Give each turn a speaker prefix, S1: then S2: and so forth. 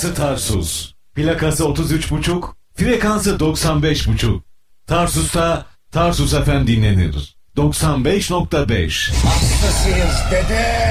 S1: Burası Tarsus. Plakası 33,5, frekansı 95,5. Tarsus'ta Tarsus FM dinlenir. 95,5.
S2: Hastasıyız dede.